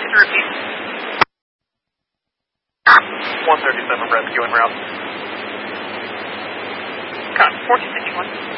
Please repeat. 137 rescue en route. Copy, 1451.